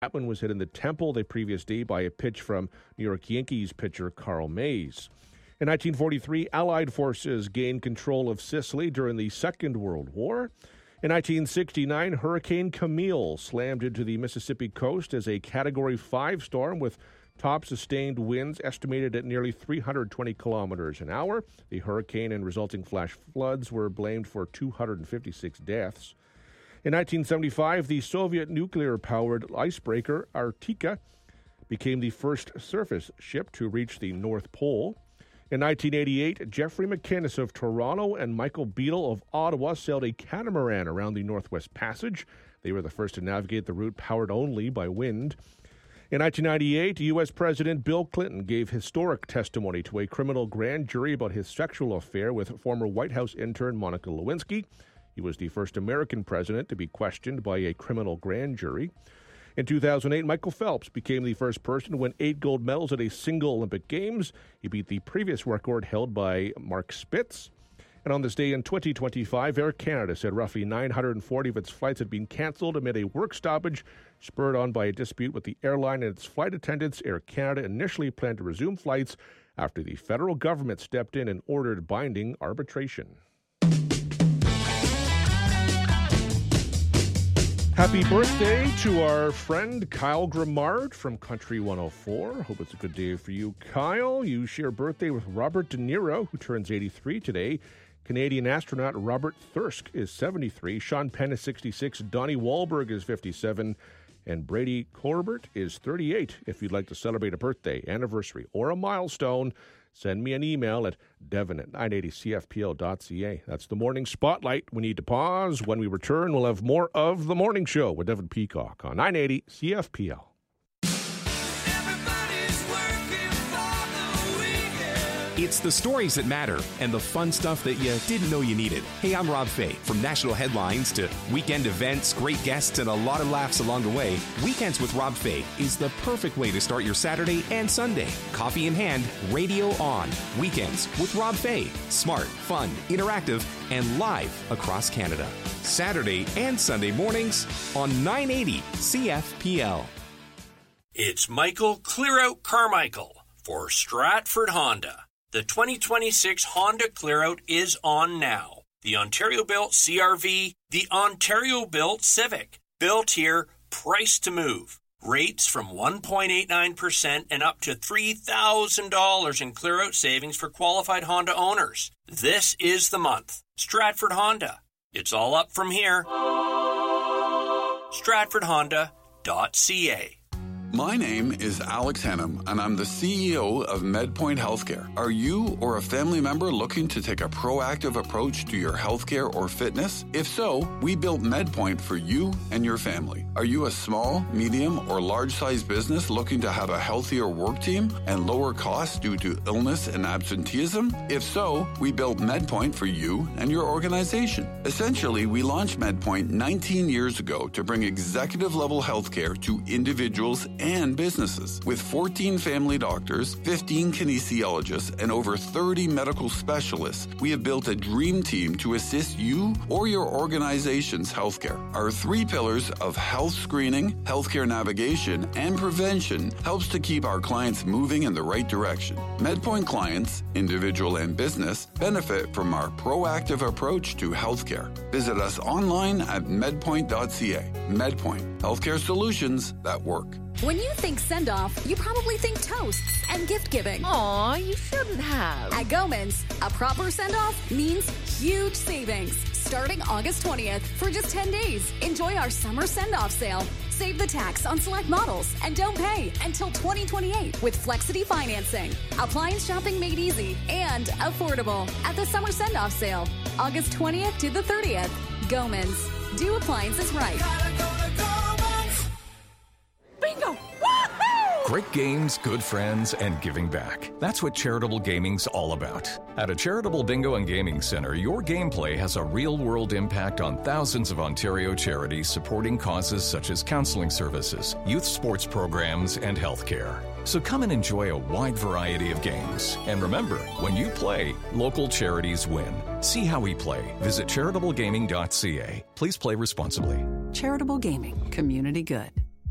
Chapman was hit in the temple the previous day by a pitch from New York Yankees pitcher Carl Mays. In 1943, Allied forces gained control of Sicily during the Second World War. In 1969, Hurricane Camille slammed into the Mississippi coast as a Category 5 storm with top sustained winds estimated at nearly 320 kilometers an hour. The hurricane and resulting flash floods were blamed for 256 deaths. In 1975, the Soviet nuclear-powered icebreaker Arctica became the first surface ship to reach the North Pole. In 1988, Jeffrey McInnes of Toronto and Michael Beadle of Ottawa sailed a catamaran around the Northwest Passage. They were the first to navigate the route powered only by wind. In 1998, U.S. President Bill Clinton gave historic testimony to a criminal grand jury about his sexual affair with former White House intern Monica Lewinsky. He was the first American president to be questioned by a criminal grand jury. In 2008, Michael Phelps became the first person to win 8 gold medals at a single Olympic Games. He beat the previous record held by Mark Spitz. And on this day in 2025, Air Canada said roughly 940 of its flights had been canceled amid a work stoppage spurred on by a dispute with the airline and its flight attendants. Air Canada initially planned to resume flights after the federal government stepped in and ordered binding arbitration. Happy birthday to our friend Kyle Grimard from Country 104. Hope it's a good day for you, Kyle. You share birthday with Robert De Niro, who turns 83 today. Canadian astronaut Robert Thirsk is 73. Sean Penn is 66. Donnie Wahlberg is 57. And Brady Corbett is 38. If you'd like to celebrate a birthday, anniversary, or a milestone, send me an email at devon@980cfpl.ca. That's the Morning Spotlight. We need to pause. When we return, we'll have more of The Morning Show with Devon Peacock on 980 CFPL. It's the stories that matter and the fun stuff that you didn't know you needed. Hey, I'm Rob Fay. From national headlines to weekend events, great guests, and a lot of laughs along the way, Weekends with Rob Fay is the perfect way to start your Saturday and Sunday. Coffee in hand, radio on. Weekends with Rob Fay. Smart, fun, interactive, and live across Canada. Saturday and Sunday mornings on 980 CFPL. It's Michael Clearout Carmichael for Stratford Honda. The 2026 Honda Clearout is on now. The Ontario-built CR-V, the Ontario-built Civic. Built here, priced to move. Rates from 1.89% and up to $3,000 in clearout savings for qualified Honda owners. This is the month. Stratford Honda. It's all up from here. StratfordHonda.ca. My name is Alex Hennam, and I'm the CEO of MedPoint Healthcare. Are you or a family member looking to take a proactive approach to your healthcare or fitness? If so, we built MedPoint for you and your family. Are you a small, medium, or large-sized business looking to have a healthier work team and lower costs due to illness and absenteeism? If so, we built MedPoint for you and your organization. Essentially, we launched MedPoint 19 years ago to bring executive-level healthcare to individuals and businesses. With 14 family doctors, 15 kinesiologists, and over 30 medical specialists, we have built a dream team to assist you or your organization's healthcare. Our 3 pillars of health screening, healthcare navigation, and prevention helps to keep our clients moving in the right direction. MedPoint clients, individual and business, benefit from our proactive approach to healthcare. Visit us online at medpoint.ca. MedPoint, healthcare solutions that work. When you think send-off, you probably think toasts and gift-giving. Aw, you shouldn't have. At Gomans, a proper send-off means huge savings. Starting August 20th for just 10 days. Enjoy our summer send-off sale. Save the tax on select models and don't pay until 2028 with Flexity financing. Appliance shopping made easy and affordable at the summer send-off sale. August 20th to the 30th. Gomans. Do appliances right. Bingo! Woohoo! Great games, good friends, and giving back. That's what Charitable Gaming's all about. At a charitable bingo and gaming center, your gameplay has a real-world impact on thousands of Ontario charities supporting causes such as counseling services, youth sports programs, and healthcare. So come and enjoy a wide variety of games. And remember, when you play, local charities win. See how we play. Visit charitablegaming.ca. Please play responsibly. Charitable Gaming. Community good.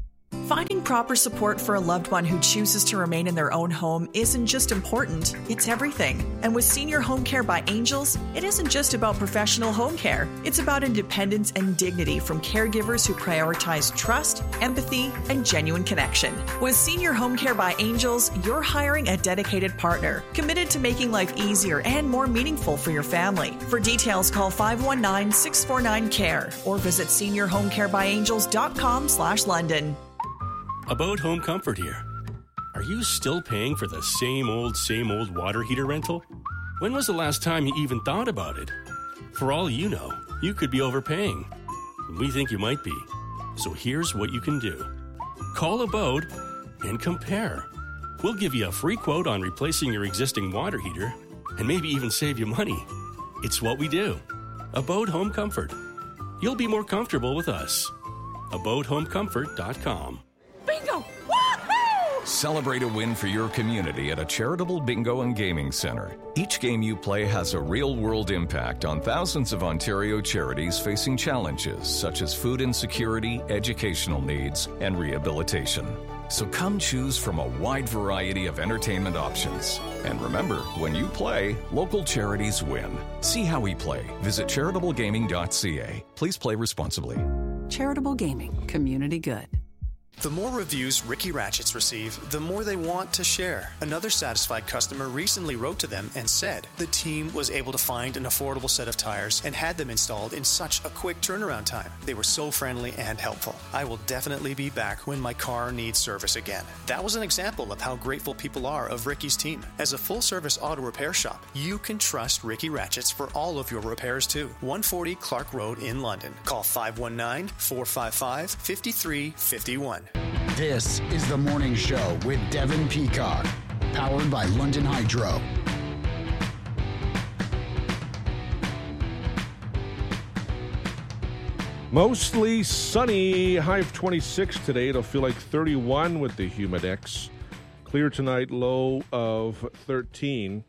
Finding proper support for a loved one who chooses to remain in their own home isn't just important, it's everything. And with Senior Home Care by Angels, it isn't just about professional home care. It's about independence and dignity from caregivers who prioritize trust, empathy, and genuine connection. With Senior Home Care by Angels, you're hiring a dedicated partner, committed to making life easier and more meaningful for your family. For details, call 519-649-CARE or visit seniorhomecarebyangels.com/London. About Home Comfort here. Are you still paying for the same old water heater rental? When was the last time you even thought about it? For all you know, you could be overpaying. We think you might be. So here's what you can do. Call Abode and compare. We'll give you a free quote on replacing your existing water heater and maybe even save you money. It's what we do. Abode Home Comfort. You'll be more comfortable with us. AbodeHomeComfort.com. Bingo! Woohoo! Celebrate a win for your community at a charitable bingo and gaming center. Each game you play has a real-world impact on thousands of Ontario charities facing challenges such as food insecurity, educational needs, and rehabilitation. So come choose from a wide variety of entertainment options. And remember, when you play, local charities win. See how we play. Visit charitablegaming.ca. Please play responsibly. Charitable Gaming. Community good. The more reviews Ricky Ratchets receive, the more they want to share. Another satisfied customer recently wrote to them and said the team was able to find an affordable set of tires and had them installed in such a quick turnaround time. They were so friendly and helpful. I will definitely be back when my car needs service again. That was an example of how grateful people are of Ricky's team. As a full-service auto repair shop, you can trust Ricky Ratchets for all of your repairs too. 140 Clark Road in London. Call 519-455-5351. This is The Morning Show with Devin Peacock, powered by London Hydro. Mostly sunny, high of 26 today. It'll feel like 31 with the Humidex. Clear tonight, low of 13.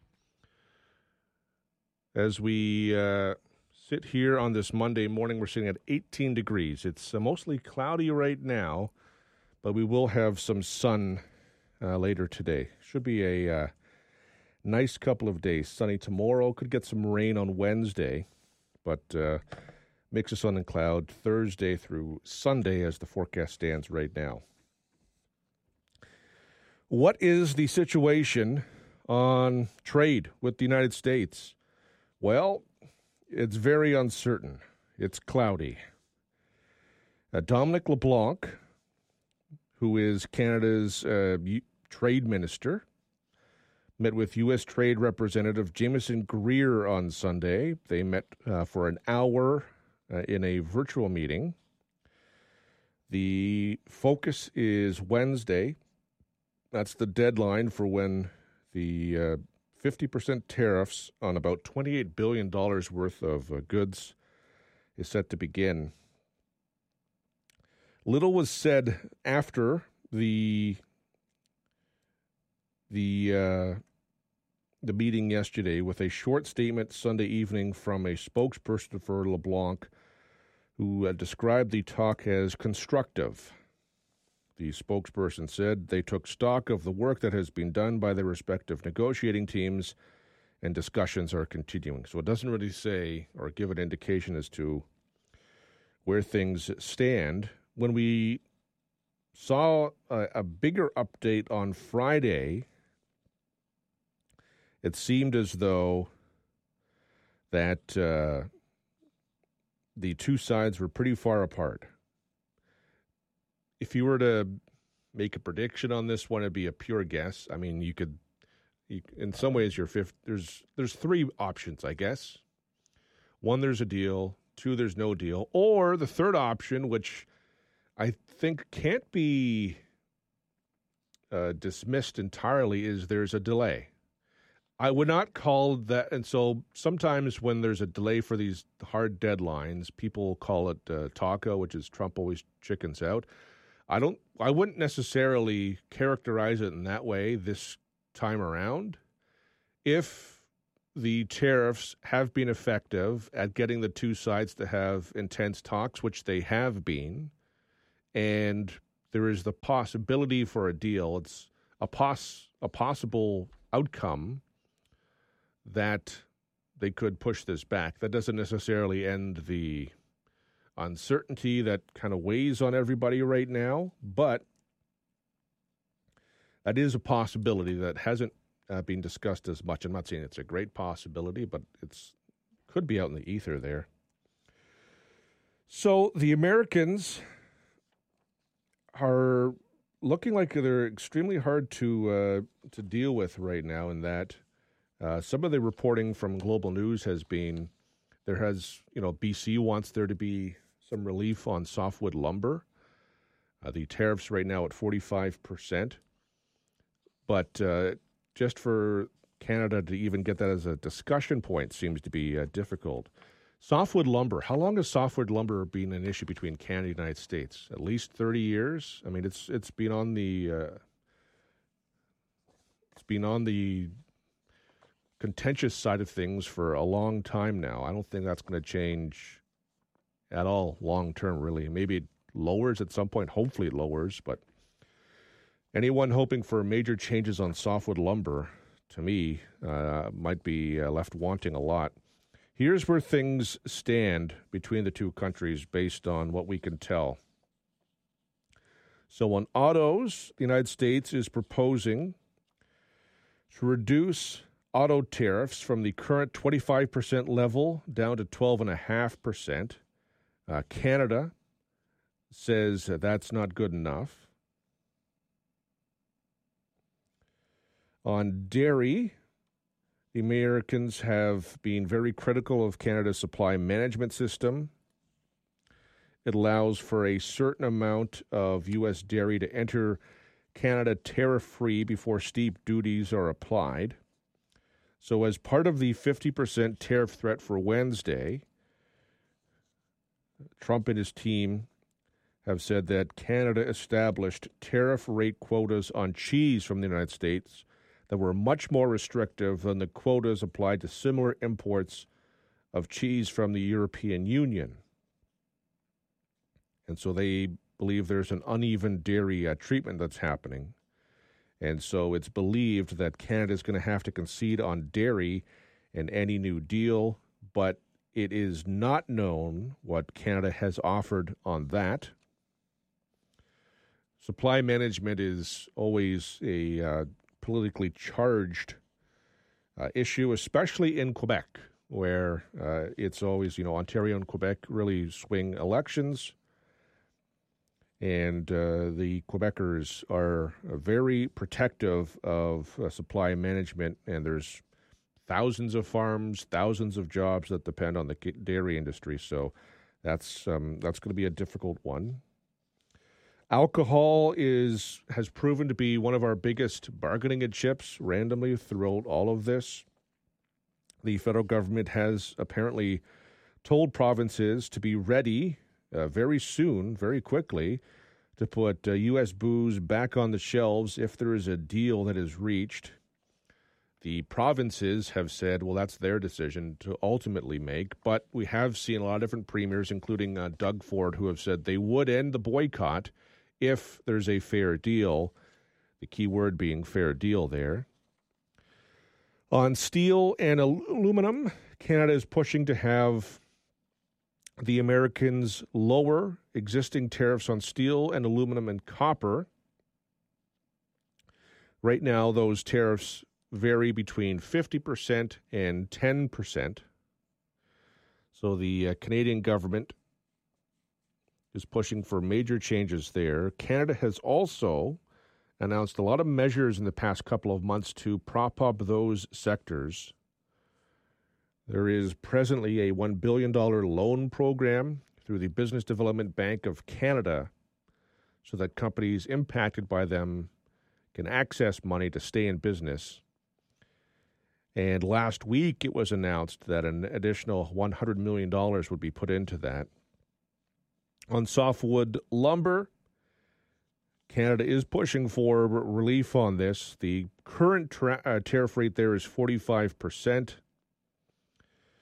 As we sit here on this Monday morning, we're sitting at 18 degrees. It's mostly cloudy right now, but we will have some sun later today. Should be a nice couple of days. Sunny tomorrow. Could get some rain on Wednesday, but mix of sun and cloud Thursday through Sunday as the forecast stands right now. What is the situation on trade with the United States? Well, it's very uncertain. It's cloudy. Dominic LeBlanc, who is Canada's trade minister, met with U.S. Trade Representative Jameson Greer on Sunday. They met for an hour in a virtual meeting. The focus is Wednesday. That's the deadline for when the 50% tariffs on about $28 billion worth of goods is set to begin. Little was said after the meeting yesterday, with a short statement Sunday evening from a spokesperson for LeBlanc who described the talk as constructive. The spokesperson said they took stock of the work that has been done by their respective negotiating teams and discussions are continuing. So it doesn't really say or give an indication as to where things stand. When we saw a bigger update on Friday, it seemed as though that the two sides were pretty far apart. If you were to make a prediction on this one, it'd be a pure guess. I mean, you in some ways, your fifth. There's three options, I guess. One, there's a deal. Two, there's no deal. Or the third option, which I think can't be dismissed entirely, is there's a delay. I would not call that, and so sometimes when there's a delay for these hard deadlines, people call it TACA, which is Trump always chickens out. I wouldn't necessarily characterize it in that way this time around. If the tariffs have been effective at getting the two sides to have intense talks, which they have been, and there is the possibility for a deal. It's a possible outcome that they could push this back. That doesn't necessarily end the uncertainty that kind of weighs on everybody right now, but that is a possibility that hasn't been discussed as much. I'm not saying it's a great possibility, but it's could be out in the ether there. So the Americans are looking like they're extremely hard to deal with right now, in that some of the reporting from Global News has been BC wants there to be some relief on softwood lumber. The tariffs right now at 45%. But just for Canada to even get that as a discussion point seems to be difficult. Softwood lumber. How long has softwood lumber been an issue between Canada and the United States? At least 30 years. I mean, it's been on the contentious side of things for a long time now. I don't think that's going to change at all long term. Really, maybe it lowers at some point. Hopefully, it lowers. But anyone hoping for major changes on softwood lumber, to me, might be left wanting a lot. Here's where things stand between the two countries based on what we can tell. So on autos, the United States is proposing to reduce auto tariffs from the current 25% level down to 12.5%. Canada says that's not good enough. On dairy, the Americans have been very critical of Canada's supply management system. It allows for a certain amount of U.S. dairy to enter Canada tariff-free before steep duties are applied. So as part of the 50% tariff threat for Wednesday, Trump and his team have said that Canada established tariff rate quotas on cheese from the United States that were much more restrictive than the quotas applied to similar imports of cheese from the European Union. And so they believe there's an uneven dairy treatment that's happening. And so it's believed that Canada is going to have to concede on dairy in any new deal, but it is not known what Canada has offered on that. Supply management is always a politically charged issue, especially in Quebec, where it's always, Ontario and Quebec really swing elections. And the Quebecers are very protective of supply management, and there's thousands of farms, thousands of jobs that depend on the dairy industry. So that's going to be a difficult one. Alcohol has proven to be one of our biggest bargaining chips randomly throughout all of this. The federal government has apparently told provinces to be ready very soon, very quickly, to put U.S. booze back on the shelves if there is a deal that is reached. The provinces have said, well, that's their decision to ultimately make, but we have seen a lot of different premiers, including Doug Ford, who have said they would end the boycott if there's a fair deal, the key word being fair deal there. On steel and aluminum, Canada is pushing to have the Americans lower existing tariffs on steel and aluminum and copper. Right now, those tariffs vary between 50% and 10%. So the Canadian government is pushing for major changes there. Canada has also announced a lot of measures in the past couple of months to prop up those sectors. There is presently a $1 billion loan program through the Business Development Bank of Canada so that companies impacted by them can access money to stay in business. And last week it was announced that an additional $100 million would be put into that. On softwood lumber, Canada is pushing for relief on this. The current tariff rate there is 45%.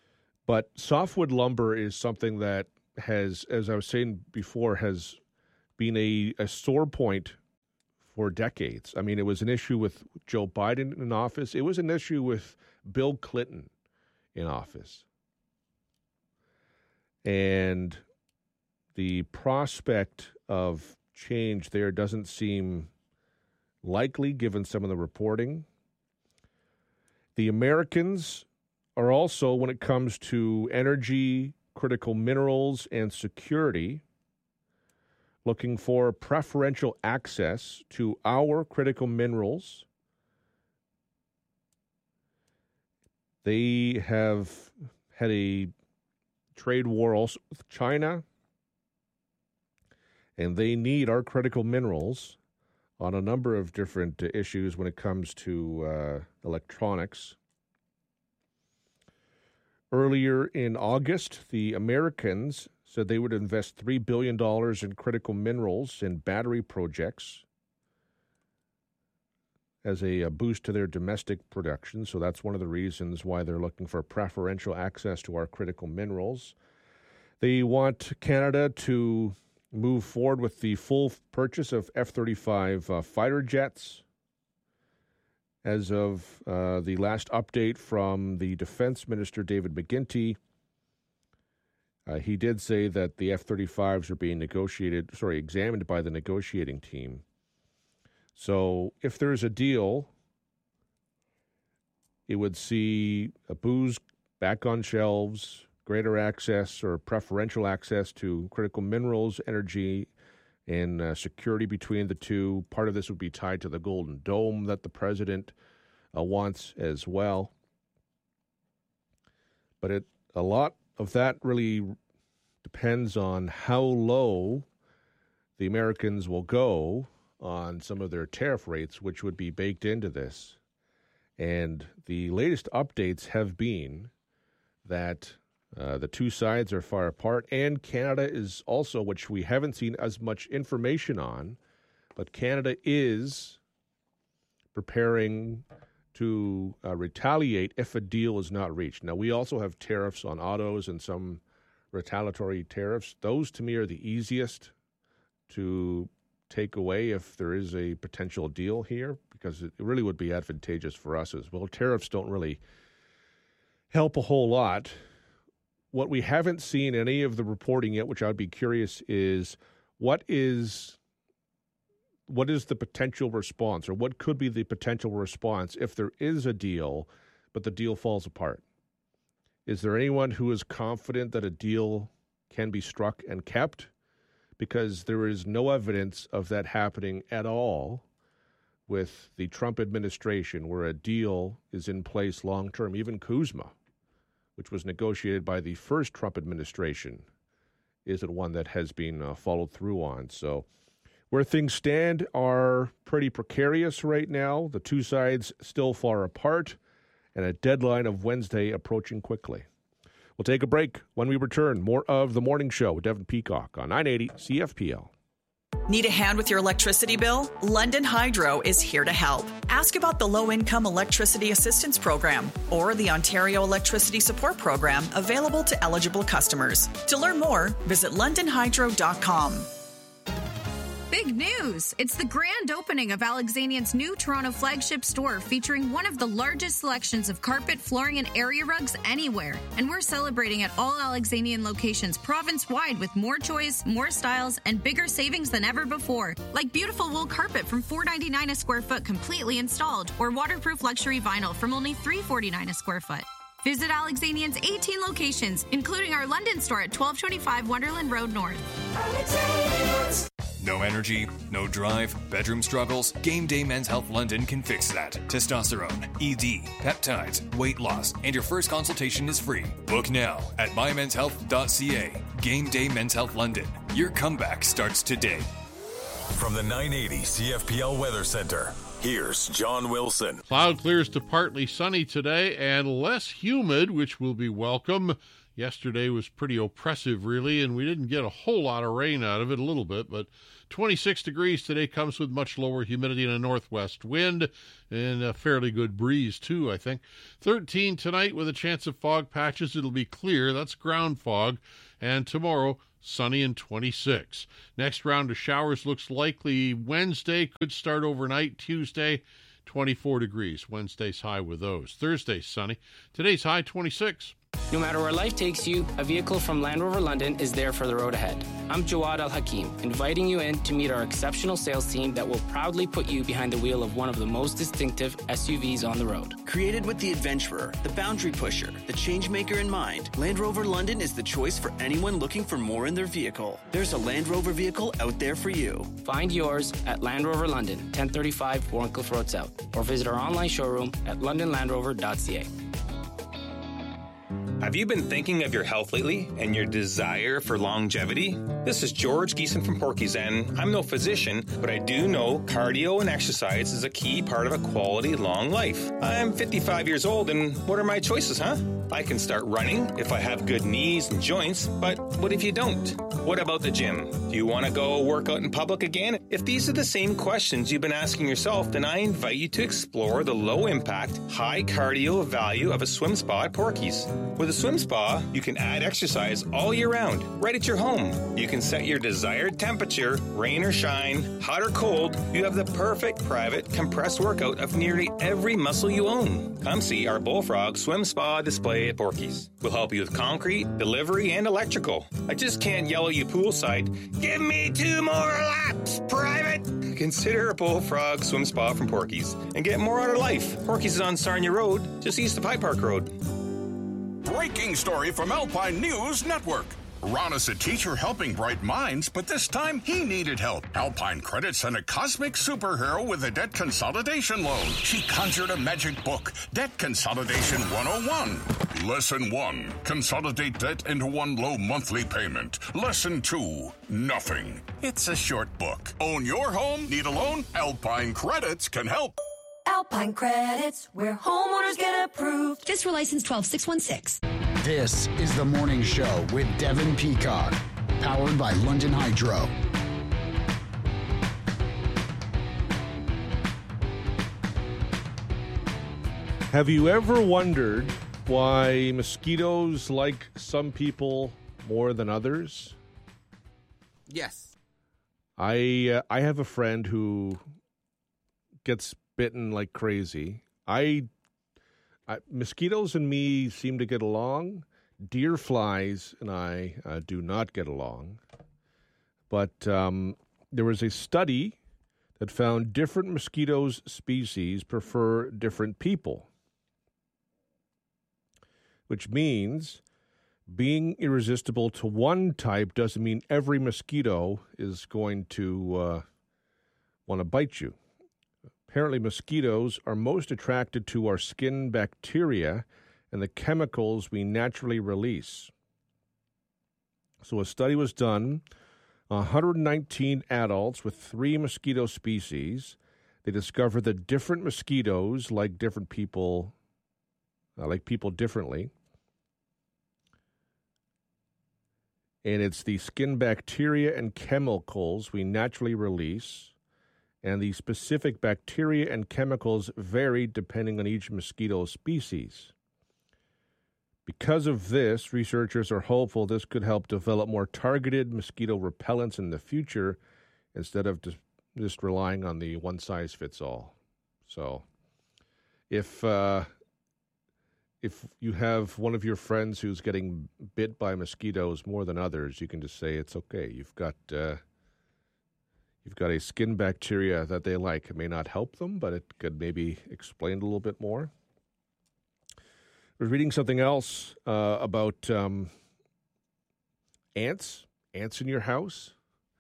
But softwood lumber is something that has, as I was saying before, has been a sore point for decades. I mean, it was an issue with Joe Biden in office. It was an issue with Bill Clinton in office. And the prospect of change there doesn't seem likely given some of the reporting. The Americans are also, when it comes to energy, critical minerals, and security, looking for preferential access to our critical minerals. They have had a trade war also with China, and they need our critical minerals on a number of different issues when it comes to electronics. Earlier in August, the Americans said they would invest $3 billion in critical minerals and battery projects as a boost to their domestic production. So that's one of the reasons why they're looking for preferential access to our critical minerals. They want Canada to move forward with the full purchase of F-35 fighter jets. As of the last update from the Defense Minister, David McGuinty, he did say that the F-35s are being examined by the negotiating team. So if there's a deal, it would see booze back on shelves, greater access or preferential access to critical minerals, energy, and security between the two. Part of this would be tied to the Golden Dome that the president wants as well. But a lot of that really depends on how low the Americans will go on some of their tariff rates, which would be baked into this. And the latest updates have been that the two sides are far apart, and Canada is also, which we haven't seen as much information on, but Canada is preparing to retaliate if a deal is not reached. Now, we also have tariffs on autos and some retaliatory tariffs. Those, to me, are the easiest to take away if there is a potential deal here, because it really would be advantageous for us as well. Tariffs don't really help a whole lot. What we haven't seen any of the reporting yet, which I'd be curious, is what is the potential response, or what could be the potential response if there is a deal, but the deal falls apart? Is there anyone who is confident that a deal can be struck and kept? Because there is no evidence of that happening at all with the Trump administration, where a deal is in place long-term. Even CUSMA, which was negotiated by the first Trump administration, isn't one that has been followed through on. So where things stand are pretty precarious right now. The two sides still far apart, and a deadline of Wednesday approaching quickly. We'll take a break. When we return, more of The Morning Show with Devin Peacock on 980 CFPL. Need a hand with your electricity bill? London Hydro is here to help. Ask about the Low-Income Electricity Assistance Program or the Ontario Electricity Support Program available to eligible customers. To learn more, visit londonhydro.com. Big news! It's the grand opening of Alexanian's new Toronto flagship store, featuring one of the largest selections of carpet, flooring, and area rugs anywhere. And we're celebrating at all Alexanian locations province-wide with more choice, more styles, and bigger savings than ever before. Like beautiful wool carpet from $4.99 a square foot completely installed, or waterproof luxury vinyl from only $3.49 a square foot. Visit Alexanian's 18 locations, including our London store at 1225 Wonderland Road North. No energy, no drive, bedroom struggles? Game Day Men's Health London can fix that. Testosterone, ED, peptides, weight loss, and your first consultation is free. Book now at mymenshealth.ca. Game Day Men's Health London. Your comeback starts today. From the 980 CFPL Weather Center, here's John Wilson. Cloud clears to partly sunny today and less humid, which will be welcome. Yesterday was pretty oppressive, really, and we didn't get a whole lot of rain out of it, a little bit, but 26 degrees today comes with much lower humidity and a northwest wind and a fairly good breeze, too, I think. 13 tonight with a chance of fog patches. It'll be clear. That's ground fog. And tomorrow, sunny and 26. Next round of showers looks likely Wednesday, could start overnight. Tuesday, 24 degrees. Wednesday's high with those. Thursday, sunny. Today's high, 26. No matter where life takes you, a vehicle from Land Rover London is there for the road ahead. I'm Jawad Al Hakim, inviting you in to meet our exceptional sales team that will proudly put you behind the wheel of one of the most distinctive SUVs on the road. Created with the adventurer, the boundary pusher, the change maker in mind, Land Rover London is the choice for anyone looking for more in their vehicle. There's a Land Rover vehicle out there for you. Find yours at Land Rover London, 1035 Warncliffe Road South, or visit our online showroom at londonlandrover.ca. Have you been thinking of your health lately and your desire for longevity? This is George Geeson from Porky's, and I'm no physician, but I do know cardio and exercise is a key part of a quality long life. I'm 55 years old, and what are my choices, huh? I can start running if I have good knees and joints, but what if you don't? What about the gym? Do you want to go work out in public again? If these are the same questions you've been asking yourself, then I invite you to explore the low-impact, high-cardio value of a swim spa at Porky's. With a swim spa, you can add exercise all year round, right at your home. You can set your desired temperature, rain or shine, hot or cold. You have the perfect private compressed workout of nearly every muscle you own. Come see our Bullfrog Swim Spa display at Porky's. We'll help you with concrete, delivery, and electrical. I just can't yell at you poolside, "Give me 2 more laps, private!" Consider a Bullfrog Swim Spa from Porky's and get more out of life. Porky's is on Sarnia Road, just east of High Park Road. Breaking story from Alpine News Network. Ron is a teacher helping bright minds, but this time he needed help. Alpine Credit sent a cosmic superhero with a debt consolidation loan. She conjured a magic book, Debt Consolidation 101. Lesson 1, consolidate debt into one low monthly payment. Lesson 2, nothing. It's a short book. Own your home? Need a loan? Alpine Credits can help. Alpine Credits, where homeowners get approved. FSR license 12616. This is the morning show with Devin Peacock, powered by London Hydro. Have you ever wondered why mosquitoes like some people more than others? Yes. I have a friend who gets bitten like crazy. Mosquitoes and me seem to get along. Deer flies and I do not get along. But there was a study that found different mosquitoes species prefer different people, which means being irresistible to one type doesn't mean every mosquito is going to want to bite you. Apparently, mosquitoes are most attracted to our skin bacteria and the chemicals we naturally release. So a study was done, 119 adults with 3 mosquito species. They discovered that different mosquitoes like different people, like people differently. And it's the skin bacteria and chemicals we naturally release. And the specific bacteria and chemicals vary depending on each mosquito species. Because of this, researchers are hopeful this could help develop more targeted mosquito repellents in the future instead of just relying on the one-size-fits-all. So if you have one of your friends who's getting bit by mosquitoes more than others, you can just say it's okay. You've got a skin bacteria that they like. It may not help them, but it could maybe explain a little bit more. I was reading something else about ants in your house.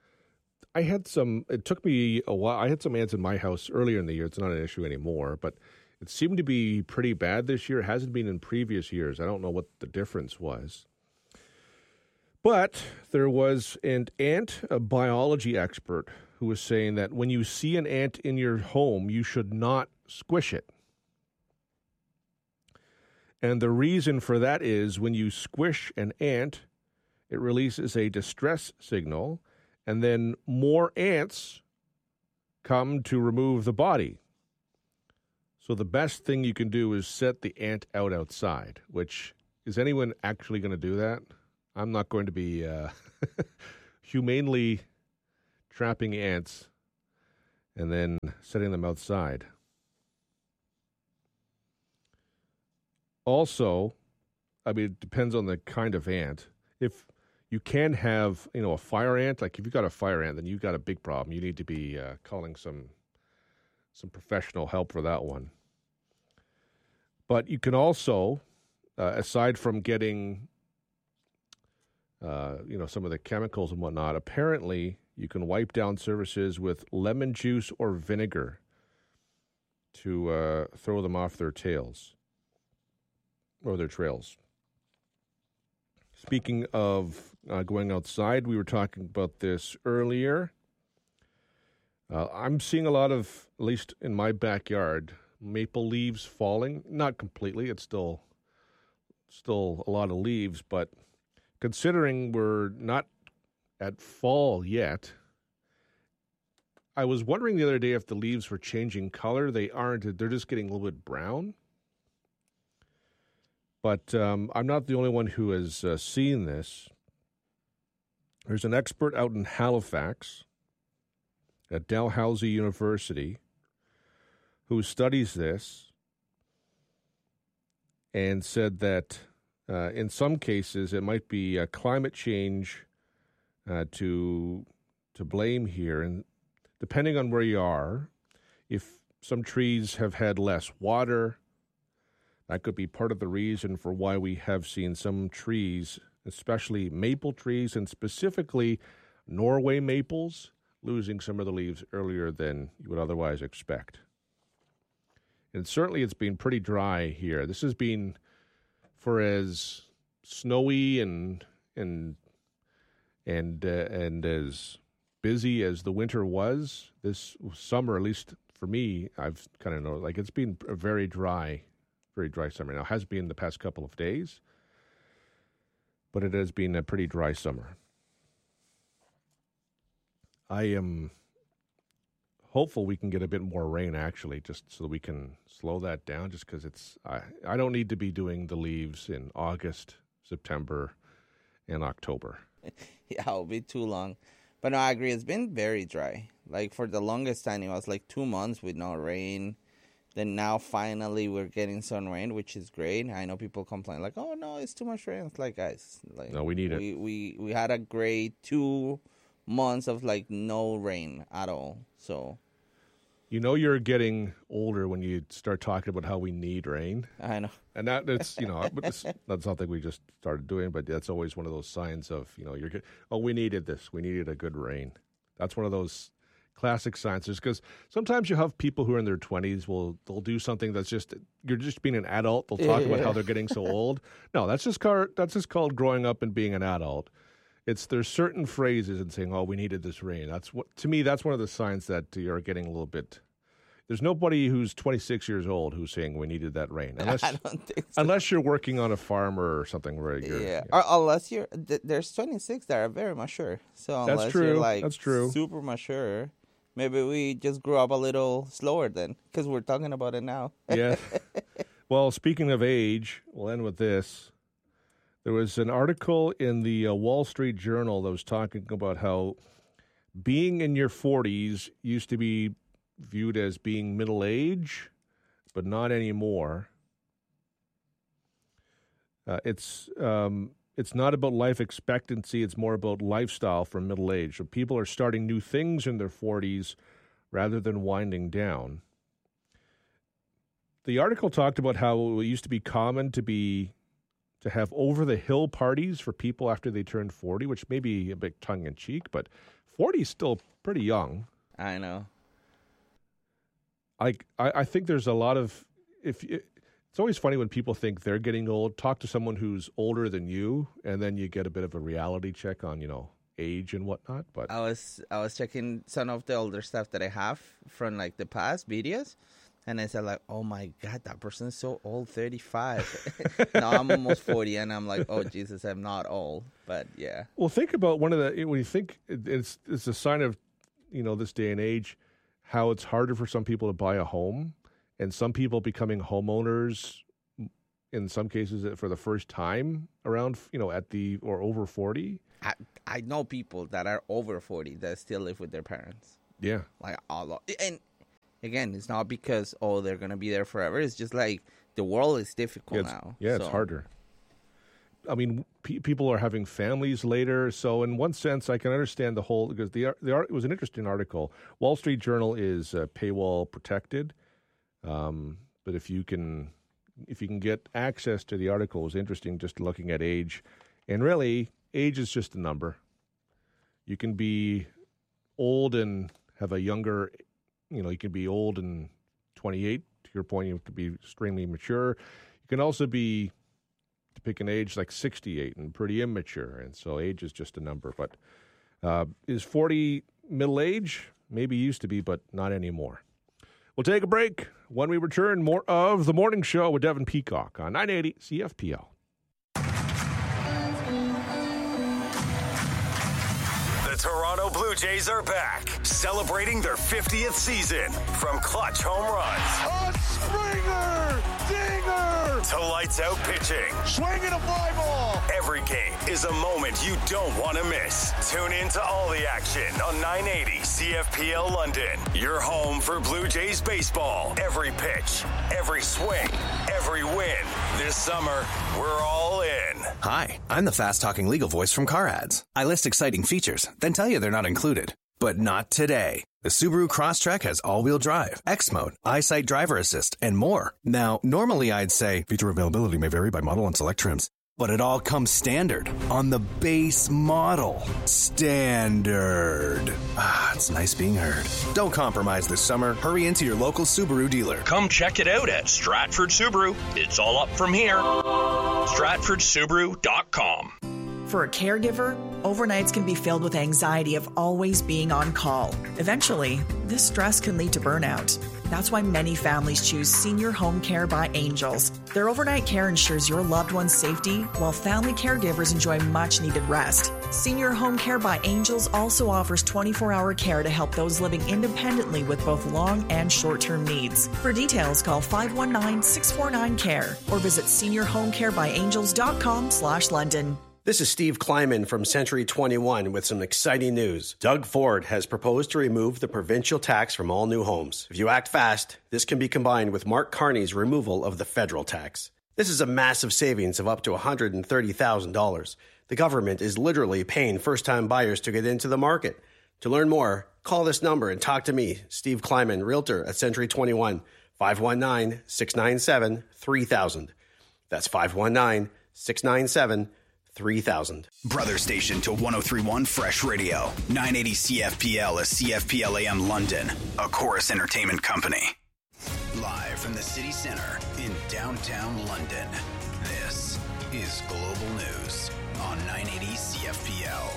It took me a while. I had some ants in my house earlier in the year. It's not an issue anymore, but it seemed to be pretty bad this year. It hasn't been in previous years. I don't know what the difference was. But there was an ant, a biology expert, who was saying that when you see an ant in your home, you should not squish it. And the reason for that is when you squish an ant, it releases a distress signal, and then more ants come to remove the body. So the best thing you can do is set the ant outside, which, is anyone actually going to do that? I'm not going to be humanely trapping ants and then setting them outside. Also, I mean, it depends on the kind of ant. If you can have, a fire ant, like if you've got a fire ant, then you've got a big problem. You need to be calling some professional help for that one. But you can also, aside from getting, some of the chemicals and whatnot, apparently you can wipe down surfaces with lemon juice or vinegar to throw them off their tails or their trails. Speaking of going outside, we were talking about this earlier. I'm seeing a lot of, at least in my backyard, maple leaves falling. Not completely. It's still a lot of leaves, but considering we're not at fall yet, I was wondering the other day if the leaves were changing color. They aren't. They're just getting a little bit brown. But I'm not the only one who has seen this. There's an expert out in Halifax at Dalhousie University who studies this and said that in some cases it might be climate change to blame here. And depending on where you are, if some trees have had less water, that could be part of the reason for why we have seen some trees, especially maple trees and specifically Norway maples, losing some of the leaves earlier than you would otherwise expect. And certainly it's been pretty dry here. This has been, for as snowy and as busy as the winter was, this summer, at least for me, I've kind of noticed, like it's been a very dry summer. Now, it has been the past couple of days, but it has been a pretty dry summer. I am hopeful we can get a bit more rain, actually, just so that we can slow that down, just because I don't need to be doing the leaves in August, September, and October. Yeah, it'll be too long. But no, I agree. It's been very dry. Like, for the longest time, it was like 2 months with no rain. Then now, finally, we're getting some rain, which is great. I know people complain, like, oh, no, it's too much rain. It's like, guys. Like, no, we need it. We had a great 2 months of, like, no rain at all. So, you know, you're getting older when you start talking about how we need rain. I know. And that's, that's something we just started doing, but that's always one of those signs of, we needed this. We needed a good rain. That's one of those classic signs, because sometimes you have people who are in their 20s they'll do something that's just, you're just being an adult. They'll talk about how they're getting so old. No, that's just called growing up and being an adult. There's certain phrases and saying, oh, we needed this rain. To me, that's one of the signs that you're getting a little bit. There's nobody who's 26 years old who's saying we needed that rain. Unless, I don't think so. Unless you're working on a farm or something where you're... Yeah. Unless there's 26 that are very mature. So unless that's true. You're like that's true. Super mature, maybe we just grew up a little slower then, because we're talking about it now. Yeah. Well, speaking of age, we'll end with this. There was an article in the Wall Street Journal that was talking about how being in your 40s used to be viewed as being middle age, but not anymore. It's not about life expectancy. It's more about lifestyle for middle age. So people are starting new things in their 40s rather than winding down. The article talked about how it used to be common to have over-the-hill parties for people after they turned 40, which may be a bit tongue-in-cheek, but 40 is still pretty young. I know. I think there's a lot of... It's always funny when people think they're getting old. Talk to someone who's older than you, and then you get a bit of a reality check on, age and whatnot. But I was checking some of the older stuff that I have from, like, the past videos, and I said, like, oh, my God, that person is so old, 35. Now I'm almost 40, and I'm like, oh, Jesus, I'm not old. But, yeah. Well, think about when you think it's a sign of, this day and age, how it's harder for some people to buy a home, and some people becoming homeowners in some cases for the first time around, at the or over 40. I know people that are over 40 that still live with their parents. Yeah. Like, and again, it's not because, they're going to be there forever. It's just like the world is difficult now. Yeah, it's harder. I mean, people are having families later. So in one sense, I can understand the whole, because it was an interesting article. Wall Street Journal is paywall protected. But if you can get access to the article, it was interesting just looking at age. And really, age is just a number. You can be old and have a younger, you can be old and 28. To your point, you could be extremely mature. You can also be, to pick an age, like 68 and pretty immature. And so age is just a number. But is 40 middle age? Maybe used to be, but not anymore. We'll take a break. When we return, more of The Morning Show with Devin Peacock on 980 CFPL. The Toronto Blue Jays are back, celebrating their 50th season. From clutch home runs, A Springer! Dinger! to lights out pitching. Swinging a fly ball! Every game is a moment you don't want to miss. Tune in to all the action on 980 CFPL London. Your home for Blue Jays baseball. Every pitch, every swing, every win. This summer, we're all in. Hi, I'm the fast-talking legal voice from Car Ads. I list exciting features, then tell you they're not included. But not today. The Subaru Crosstrek has all-wheel drive, X-Mode, EyeSight driver assist, and more. Now, normally I'd say feature availability may vary by model and select trims. But it all comes standard on the base model. Standard. It's nice being heard. Don't compromise this summer. Hurry into your local Subaru dealer. Come check it out at Stratford Subaru. It's all up from here. StratfordSubaru.com. For a caregiver, overnights can be filled with anxiety of always being on call. Eventually, this stress can lead to burnout. That's why many families choose Senior Home Care by Angels. Their overnight care ensures your loved one's safety, while family caregivers enjoy much-needed rest. Senior Home Care by Angels also offers 24-hour care to help those living independently with both long and short-term needs. For details, call 519-649-CARE or visit seniorhomecarebyangels.com/London. This is Steve Kleiman from Century 21 with some exciting news. Doug Ford has proposed to remove the provincial tax from all new homes. If you act fast, this can be combined with Mark Carney's removal of the federal tax. This is a massive savings of up to $130,000. The government is literally paying first-time buyers to get into the market. To learn more, call this number and talk to me, Steve Kleiman, Realtor at Century 21, 519-697-3000. That's 519-697-3000. Brother station to 103.1 Fresh Radio. 980 CFPL is CFPL AM London, a Chorus Entertainment company. Live from the city center in downtown London, this is Global News on 980 CFPL.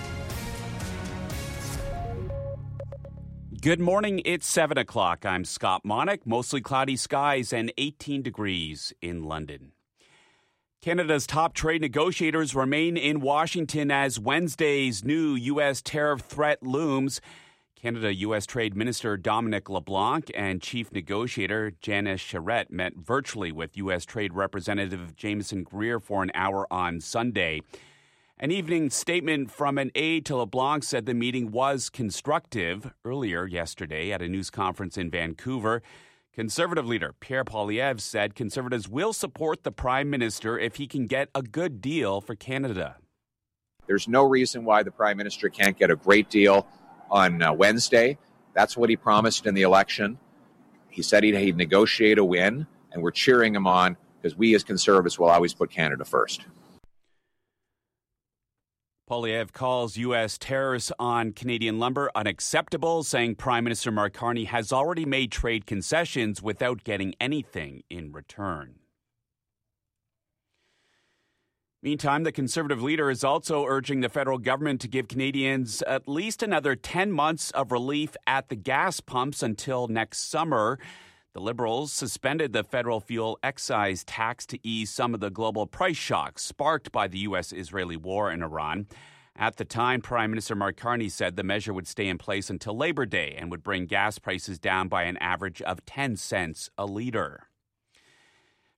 Good morning, it's 7 o'clock. I'm Scott Monick. Mostly cloudy skies and 18 degrees in London. Canada's top trade negotiators remain in Washington as Wednesday's new U.S. tariff threat looms. Canada-U.S. Trade Minister Dominic LeBlanc and Chief Negotiator Janice Charette met virtually with U.S. Trade Representative Jameson Greer for an hour on Sunday. An evening statement from an aide to LeBlanc said the meeting was constructive. Earlier yesterday at a news conference in Vancouver, Conservative leader Pierre Poilievre said Conservatives will support the Prime Minister if he can get a good deal for Canada. There's no reason why the Prime Minister can't get a great deal on Wednesday. That's what he promised in the election. He said he'd negotiate a win, and we're cheering him on because we as Conservatives will always put Canada first. Poilievre calls U.S. tariffs on Canadian lumber unacceptable, saying Prime Minister Mark Carney has already made trade concessions without getting anything in return. Meantime, the Conservative leader is also urging the federal government to give Canadians at least another 10 months of relief at the gas pumps until next summer. The Liberals suspended the federal fuel excise tax to ease some of the global price shocks sparked by the U.S.-Israeli war in Iran. At the time, Prime Minister Mark Carney said the measure would stay in place until Labor Day and would bring gas prices down by an average of 10 cents a litre.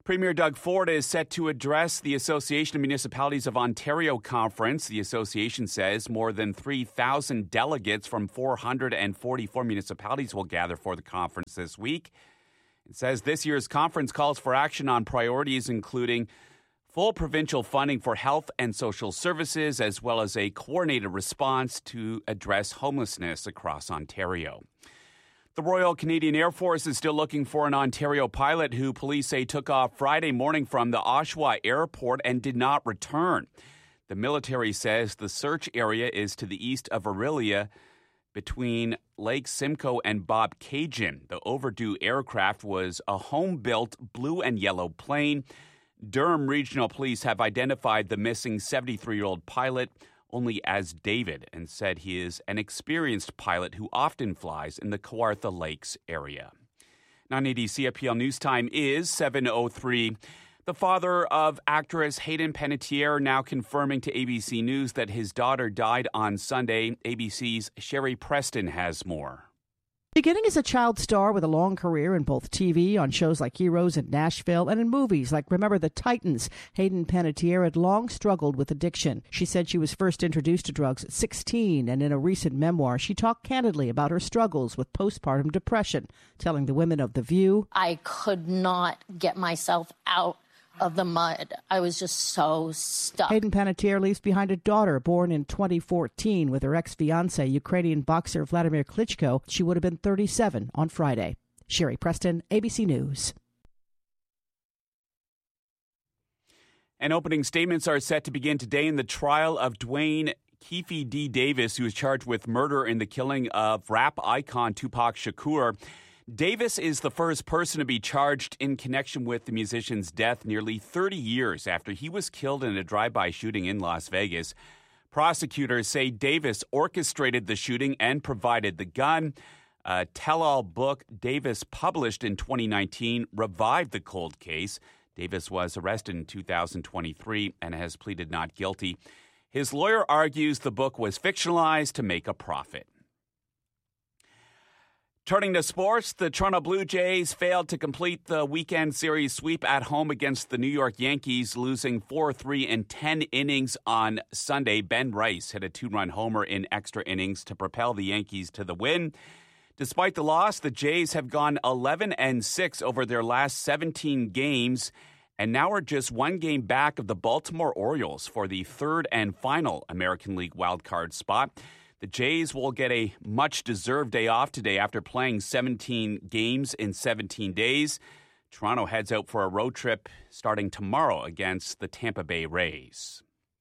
Premier Doug Ford is set to address the Association of Municipalities of Ontario conference. The association says more than 3,000 delegates from 444 municipalities will gather for the conference this week. It says this year's conference calls for action on priorities including full provincial funding for health and social services, as well as a coordinated response to address homelessness across Ontario. The Royal Canadian Air Force is still looking for an Ontario pilot who police say took off Friday morning from the Oshawa airport and did not return. The military says the search area is to the east of Orillia between Lake Simcoe and Bob Cajun. The overdue aircraft was a home-built blue and yellow plane. Durham Regional Police have identified the missing 73-year-old pilot only as David and said he is an experienced pilot who often flies in the Kawartha Lakes area. 980 CFPL News Time is 7:03. The father of actress Hayden Panettiere now confirming to ABC News that his daughter died on Sunday. ABC's Sherry Preston has more. Beginning as a child star with a long career in both TV, on shows like Heroes in Nashville, and in movies like Remember the Titans, Hayden Panettiere had long struggled with addiction. She said she was first introduced to drugs at 16, and in a recent memoir, she talked candidly about her struggles with postpartum depression, telling the women of The View, I could not get myself out of the mud. I was just so stuck. Hayden Panettiere leaves behind a daughter born in 2014 with her ex-fiancé, Ukrainian boxer Vladimir Klitschko. She would have been 37 on Friday. Sherry Preston, ABC News. And opening statements are set to begin today in the trial of Dwayne Keefe D. Davis, who is charged with murder in the killing of rap icon Tupac Shakur. Davis is the first person to be charged in connection with the musician's death nearly 30 years after he was killed in a drive-by shooting in Las Vegas. Prosecutors say Davis orchestrated the shooting and provided the gun. A tell-all book Davis published in 2019 revived the cold case. Davis was arrested in 2023 and has pleaded not guilty. His lawyer argues the book was fictionalized to make a profit. Turning to sports, the Toronto Blue Jays failed to complete the weekend series sweep at home against the New York Yankees, losing 4-3 in 10 innings on Sunday. Ben Rice hit a 2-run homer in extra innings to propel the Yankees to the win. Despite the loss, the Jays have gone 11-6 over their last 17 games and now are just one game back of the Baltimore Orioles for the third and final American League wildcard spot. The Jays will get a much-deserved day off today after playing 17 games in 17 days. Toronto heads out for a road trip starting tomorrow against the Tampa Bay Rays.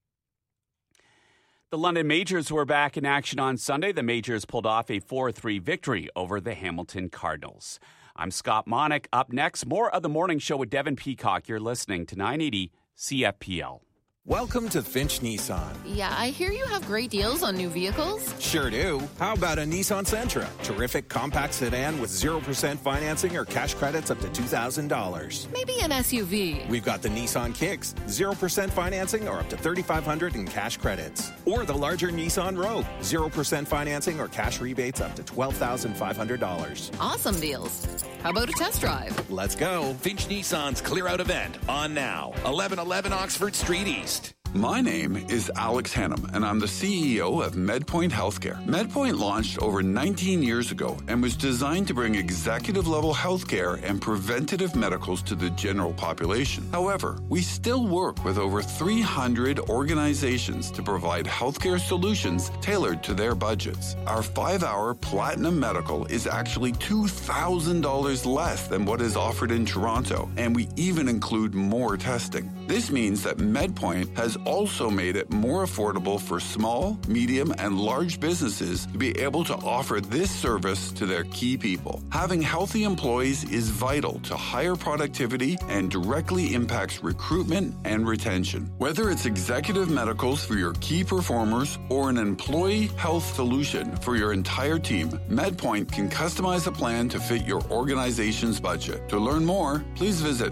The London Majors were back in action on Sunday. The Majors pulled off a 4-3 victory over the Hamilton Cardinals. I'm Scott Monick. Up next, more of the Morning Show with Devin Peacock. You're listening to 980 CFPL. Welcome to Finch Nissan. Yeah, I hear you have great deals on new vehicles. Sure do. How about a Nissan Sentra? Terrific compact sedan with 0% financing or cash credits up to $2,000. Maybe an SUV. We've got the Nissan Kicks, 0% financing or up to $3,500 in cash credits. Or the larger Nissan Rogue, 0% financing or cash rebates up to $12,500. Awesome deals. How about a test drive? Let's go. Finch Nissan's Clear Out event on now. 1111 Oxford Street East. My name is Alex Hannum, and I'm the CEO of MedPoint Healthcare. MedPoint launched over 19 years ago and was designed to bring executive-level healthcare and preventative medicals to the general population. However, we still work with over 300 organizations to provide healthcare solutions tailored to their budgets. Our 5-hour Platinum Medical is actually $2,000 less than what is offered in Toronto, and we even include more testing. This means that MedPoint has also made it more affordable for small, medium, and large businesses to be able to offer this service to their key people. Having healthy employees is vital to higher productivity and directly impacts recruitment and retention. Whether it's executive medicals for your key performers or an employee health solution for your entire team, MedPoint can customize a plan to fit your organization's budget. To learn more, please visit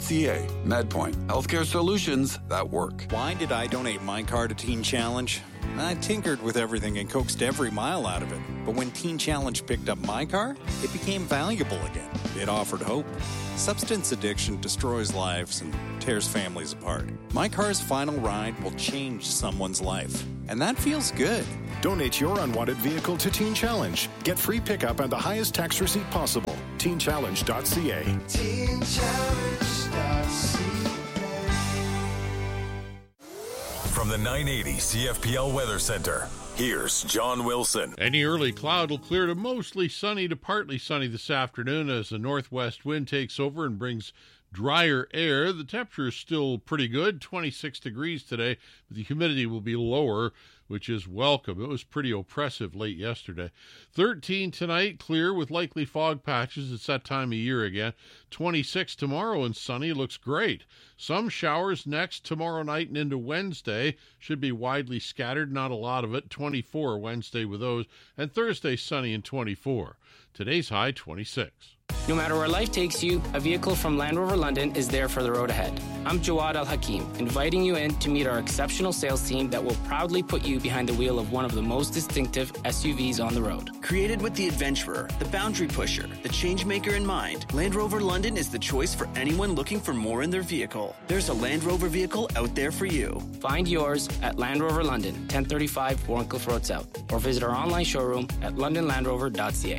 medpoint.ca. MedPoint, healthcare solutions that work. Why did I donate my car to Teen Challenge? I tinkered with everything and coaxed every mile out of it. But when Teen Challenge picked up my car, it became valuable again. It offered hope. Substance addiction destroys lives and tears families apart. My car's final ride will change someone's life. And that feels good. Donate your unwanted vehicle to Teen Challenge. Get free pickup and the highest tax receipt possible. TeenChallenge.ca. TeenChallenge.ca. From the 980 CFPL Weather Center, here's John Wilson. Any early cloud will clear to mostly sunny to partly sunny this afternoon as the northwest wind takes over and brings drier air. The temperature is still pretty good, 26 degrees today, but the humidity will be lower, which is welcome. It was pretty oppressive late yesterday. 13 tonight, clear with likely fog patches. It's that time of year again. 26 tomorrow and sunny. Looks great. Some showers next tomorrow night and into Wednesday. Should be widely scattered, not a lot of it. 24 Wednesday with those. And Thursday sunny and 24. Today's high 26. No matter where life takes you, a vehicle from Land Rover London is there for the road ahead. I'm Jawad Al-Hakim, inviting you in to meet our exceptional sales team that will proudly put you behind the wheel of one of the most distinctive SUVs on the road. Created with the adventurer, the boundary pusher, the changemaker in mind, Land Rover London is the choice for anyone looking for more in their vehicle. There's a Land Rover vehicle out there for you. Find yours at Land Rover London, 1035 Warncliffe Road South, or visit our online showroom at londonlandrover.ca.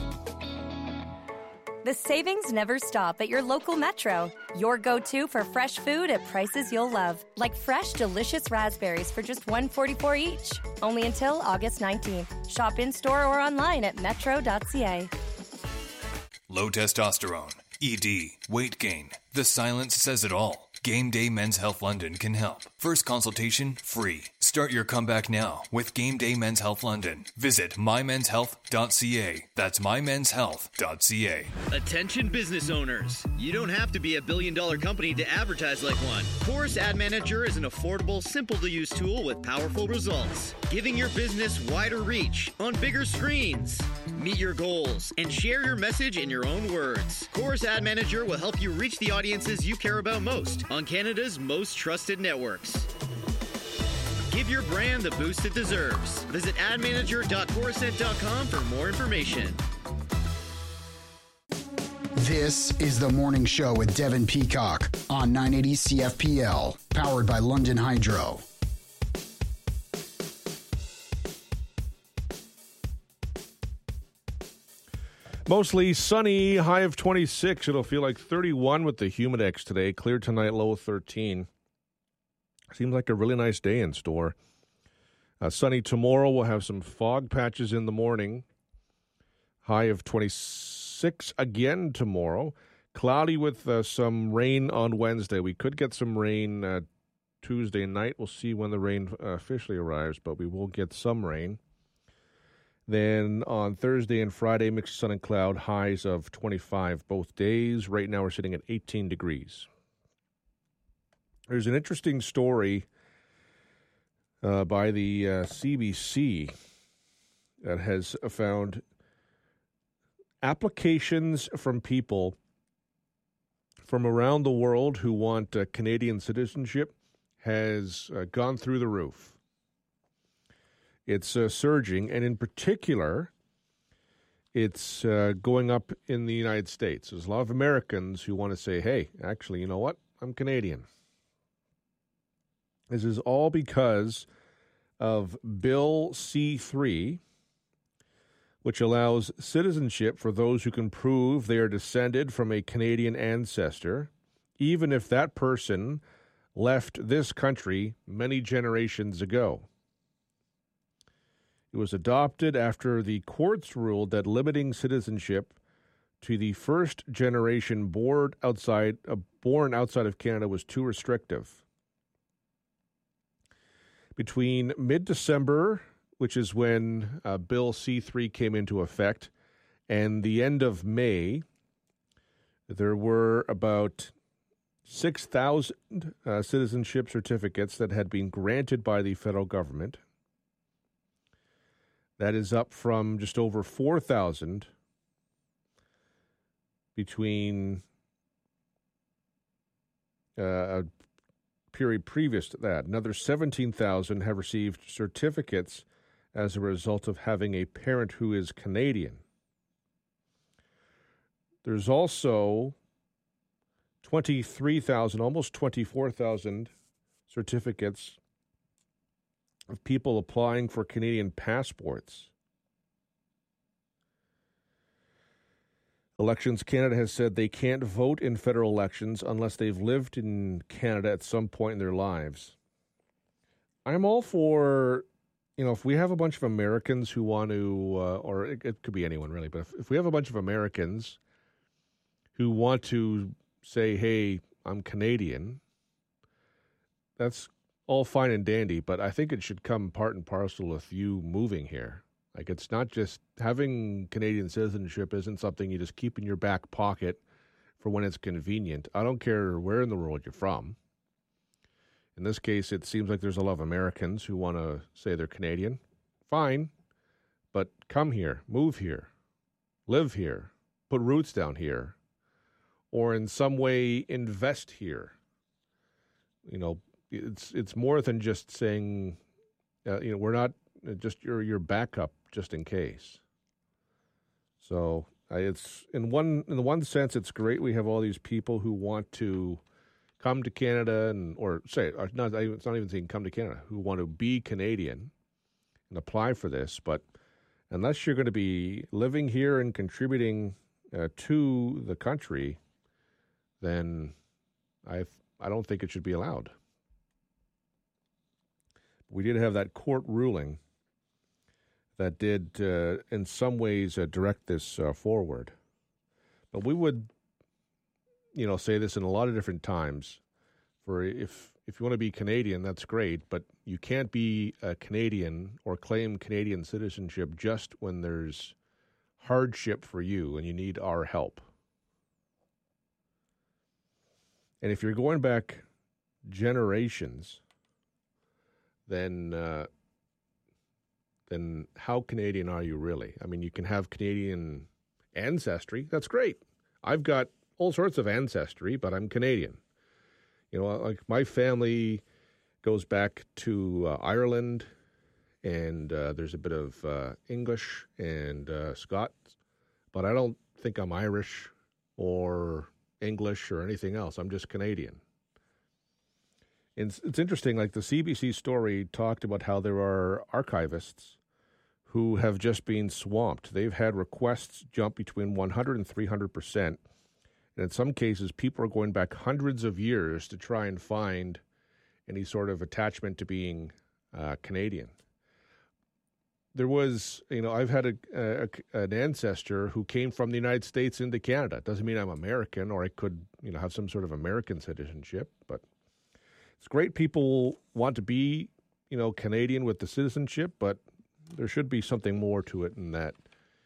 The savings never stop at your local Metro. Your go-to for fresh food at prices you'll love. Like fresh, delicious raspberries for just $1.44 each. Only until August 19th. Shop in-store or online at metro.ca. Low testosterone, ED, weight gain. The silence says it all. Game Day Men's Health London can help. First consultation free. Start your comeback now with Game Day Men's Health London. Visit mymenshealth.ca. That's mymenshealth.ca. Attention business owners. You don't have to be a billion-dollar company to advertise like one. Chorus Ad Manager is an affordable, simple-to-use tool with powerful results, giving your business wider reach on bigger screens. Meet your goals and share your message in your own words. Chorus Ad Manager will help you reach the audiences you care about most on Canada's most trusted networks. Give your brand the boost it deserves. Visit admanager.corusent.com for more information. This is The Morning Show with Devin Peacock on 980 CFPL, powered by London Hydro. Mostly sunny, high of 26. It'll feel like 31 with the Humidex today. Clear tonight, low of 13. Seems like a really nice day in store. Sunny tomorrow. We'll have some fog patches in the morning. High of 26 again tomorrow. Cloudy with some rain on Wednesday. We could get some rain Tuesday night. We'll see when the rain officially arrives, but we will get some rain. Then on Thursday and Friday, mixed sun and cloud, highs of 25 both days. Right now we're sitting at 18 degrees. There's an interesting story by the CBC that has found applications from people from around the world who want Canadian citizenship has gone through the roof. It's surging, and in particular, it's going up in the United States. There's a lot of Americans who want to say, hey, actually, you know what? I'm Canadian. This is all because of Bill C-3, which allows citizenship for those who can prove they are descended from a Canadian ancestor, even if that person left this country many generations ago. It was adopted after the courts ruled that limiting citizenship to the first generation born outside of Canada was too restrictive. Between mid-December, which is when Bill C-3 came into effect, and the end of May, there were about 6,000 citizenship certificates that had been granted by the federal government. That is up from just over 4,000 between a period previous to that. Another 17,000 have received certificates as a result of having a parent who is Canadian. There's also 23,000, almost 24,000 certificates of people applying for Canadian passports. Elections Canada has said they can't vote in federal elections unless they've lived in Canada at some point in their lives. I'm all for, if we have a bunch of Americans who want to, or it could be anyone really, but if we have a bunch of Americans who want to say, hey, I'm Canadian, that's all fine and dandy, but I think it should come part and parcel with you moving here. Like, it's not just having Canadian citizenship isn't something you just keep in your back pocket for when it's convenient. I don't care where in the world you're from. In this case, it seems like there's a lot of Americans who want to say they're Canadian. Fine, but come here, move here, live here, put roots down here, or in some way invest here. It's more than just saying, we're not just your backup just in case. So it's in the one sense, it's great we have all these people who want to come to Canada it's not even saying come to Canada, who want to be Canadian and apply for this. But unless you're going to be living here and contributing to the country, then I don't think it should be allowed. We did have that court ruling that did, in some ways, direct this forward. But we would, say this in a lot of different times. For if you want to be Canadian, that's great, but you can't be a Canadian or claim Canadian citizenship just when there's hardship for you and you need our help. And if you're going back generations, then how Canadian are you really? I mean, you can have Canadian ancestry. That's great. I've got all sorts of ancestry, but I'm Canadian. Like my family goes back to Ireland, and there's a bit of English and Scots, but I don't think I'm Irish or English or anything else. I'm just Canadian. And it's interesting, like the CBC story talked about how there are archivists who have just been swamped. They've had requests jump between 100 and 300%. And in some cases, people are going back hundreds of years to try and find any sort of attachment to being Canadian. There was, I've had an ancestor who came from the United States into Canada. Doesn't mean I'm American, or I could, have some sort of American citizenship, but it's great people want to be, Canadian with the citizenship, but there should be something more to it in that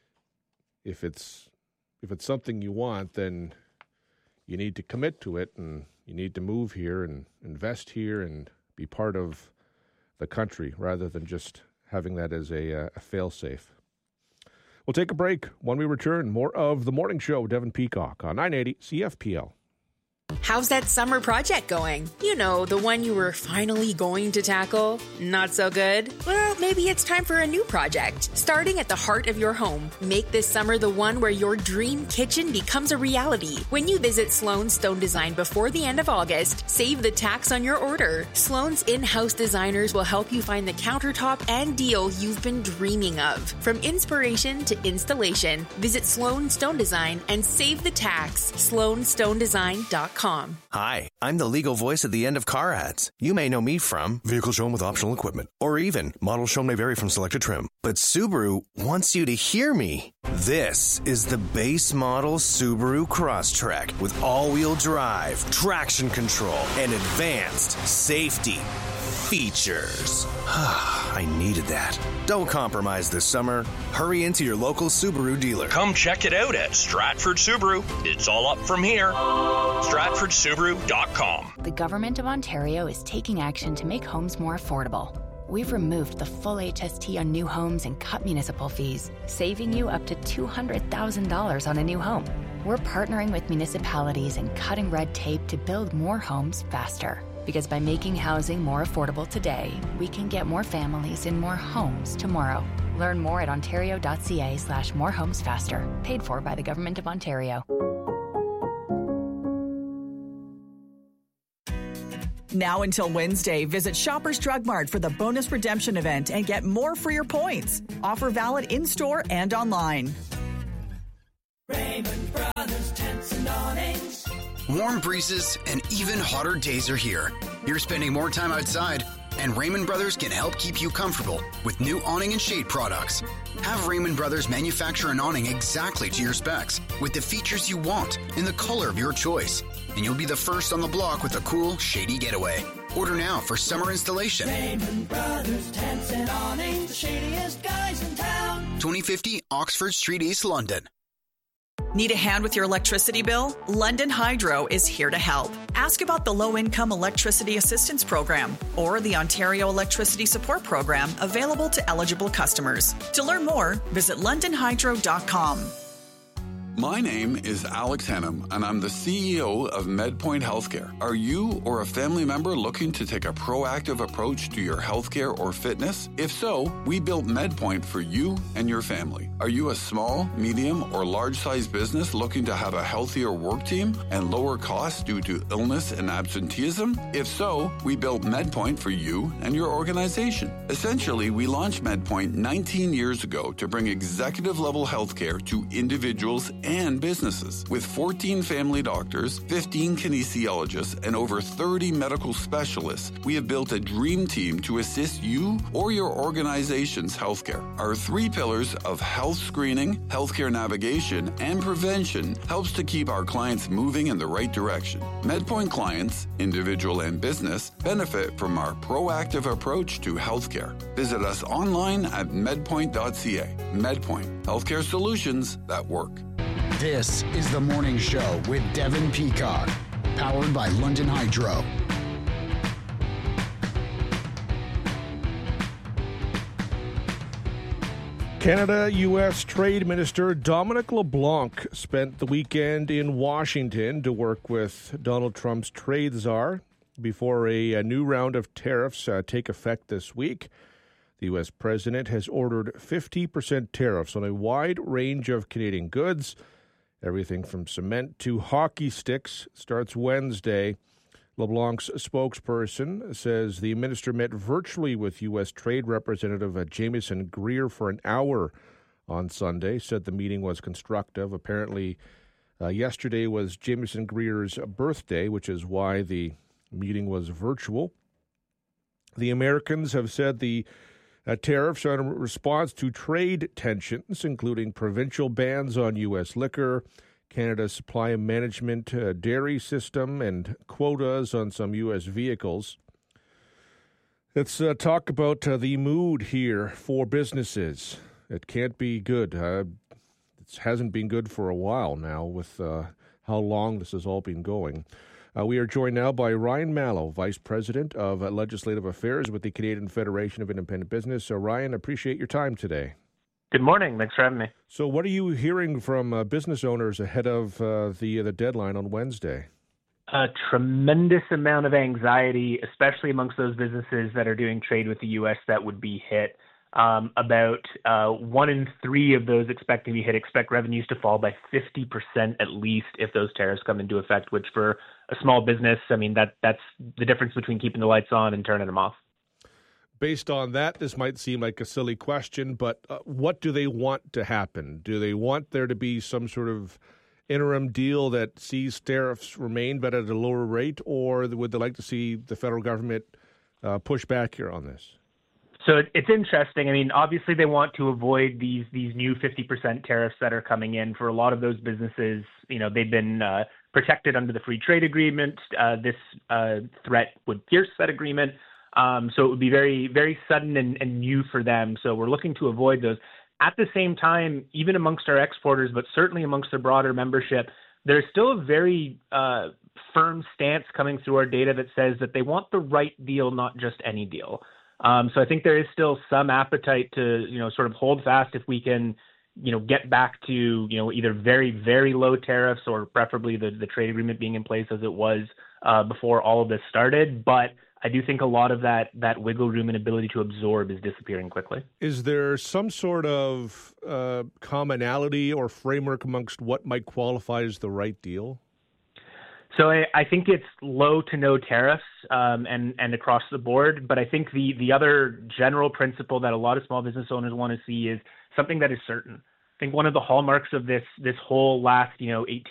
if it's something you want, then you need to commit to it, and you need to move here and invest here and be part of the country rather than just having that as a fail-safe. We'll take a break. When we return, more of The Morning Show, Devin Peacock on 980 CFPL. How's that summer project going? The one you were finally going to tackle? Not so good? Well, maybe it's time for a new project. Starting at the heart of your home, make this summer the one where your dream kitchen becomes a reality. When you visit Sloan Stone Design before the end of August, save the tax on your order. Sloan's in-house designers will help you find the countertop and deal you've been dreaming of. From inspiration to installation, visit Sloan Stone Design and save the tax. SloanStoneDesign.com. Hi, I'm the legal voice at the end of car ads. You may know me from Vehicle Shown with Optional Equipment, or even Models Shown may vary from selected trim. But Subaru wants you to hear me. This is the base model Subaru Crosstrek with all-wheel drive, traction control, and advanced safety features. I needed that. Don't compromise this summer. Hurry into your local Subaru dealer. Come check it out at Stratford Subaru. It's all up from here. StratfordSubaru.com. The Government of Ontario is taking action to make homes more affordable. We've removed the full HST on new homes and cut municipal fees, saving you up to $200,000 on a new home. We're partnering with municipalities and cutting red tape to build more homes faster. Because by making housing more affordable today, we can get more families in more homes tomorrow. Learn more at ontario.ca/morehomesfaster. Paid for by the Government of Ontario. Now until Wednesday, visit Shoppers Drug Mart for the bonus redemption event and get more for your points. Offer valid in-store and online. Raymond Brothers Tents and Awnings. Warm breezes and even hotter days are here. You're spending more time outside, and Raymond Brothers can help keep you comfortable with new awning and shade products. Have Raymond Brothers manufacture an awning exactly to your specs with the features you want in the color of your choice. And you'll be the first on the block with a cool, shady getaway. Order now for summer installation. Raymond Brothers Tents and Awnings, the shadiest guys in town. 2050 Oxford Street, East London. Need a hand with your electricity bill? London Hydro is here to help. Ask about the Low-Income Electricity Assistance Program or the Ontario Electricity Support Program available to eligible customers. To learn more, visit londonhydro.com. My name is Alex Hannum, and I'm the CEO of MedPoint Healthcare. Are you or a family member looking to take a proactive approach to your healthcare or fitness? If so, we built MedPoint for you and your family. Are you a small, medium, or large-sized business looking to have a healthier work team and lower costs due to illness and absenteeism? If so, we built MedPoint for you and your organization. Essentially, we launched MedPoint 19 years ago to bring executive-level healthcare to individuals and businesses. With 14 family doctors, 15 kinesiologists, and over 30 medical specialists, we have built a dream team to assist you or your organization's healthcare. Our 3 pillars of health screening, healthcare navigation, and prevention helps to keep our clients moving in the right direction. MedPoint clients, individual and business, benefit from our proactive approach to healthcare. Visit us online at medpoint.ca. MedPoint, healthcare solutions that work. This is The Morning Show with Devin Peacock, powered by London Hydro. Canada-U.S. Trade Minister Dominic LeBlanc spent the weekend in Washington to work with Donald Trump's trade czar before a new round of tariffs take effect this week. The U.S. president has ordered 50% tariffs on a wide range of Canadian goods. Everything from cement to hockey sticks starts Wednesday. LeBlanc's spokesperson says the minister met virtually with U.S. Trade Representative Jamieson Greer for an hour on Sunday, said the meeting was constructive. Apparently, yesterday was Jamieson Greer's birthday, which is why the meeting was virtual. The Americans have said the tariffs are in response to trade tensions, including provincial bans on U.S. liquor, Canada's supply management dairy system, and quotas on some U.S. vehicles. Let's talk about the mood here for businesses. It can't be good. It hasn't been good for a while now with how long this has all been going. We are joined now by Ryan Mallow, Vice President of Legislative Affairs with the Canadian Federation of Independent Business. So, Ryan, appreciate your time today. Good morning. Thanks for having me. So what are you hearing from business owners ahead of the deadline on Wednesday? A tremendous amount of anxiety, especially amongst those businesses that are doing trade with the U.S. that would be hit. About 1 in 3 of those expecting to be hit expect revenues to fall by 50% at least if those tariffs come into effect, which for a small business, I mean, that's the difference between keeping the lights on and turning them off. Based on that, this might seem like a silly question, but what do they want to happen? Do they want there to be some sort of interim deal that sees tariffs remain but at a lower rate, or would they like to see the federal government push back here on this? So it's interesting. I mean, obviously they want to avoid these new 50% tariffs that are coming in. For a lot of those businesses, you know, they've been protected under the free trade agreement. This threat would pierce that agreement. So it would be very, very sudden and new for them. So we're looking to avoid those. At the same time, even amongst our exporters, but certainly amongst the broader membership, there's still a very firm stance coming through our data that says that they want the right deal, not just any deal. So I think there is still some appetite to, you know, sort of hold fast if we can get back to, either very, very low tariffs or preferably the trade agreement being in place as it was before all of this started. But I do think a lot of that wiggle room and ability to absorb is disappearing quickly. Is there some sort of commonality or framework amongst what might qualify as the right deal? So I think it's low to no tariffs and across the board. But I think the other general principle that a lot of small business owners want to see is something that is certain. I think one of the hallmarks of this whole last 18